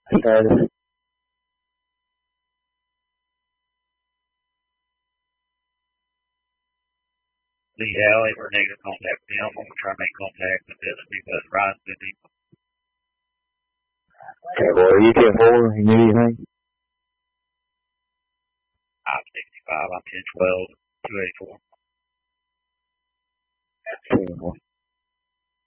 Started. Lee Alley, we're negative contact with him. I'm going to try to make contact with this because Ryan's busy. Okay, well, you get 4, you need anything? I'm 65, I'm 1012, 284. 284.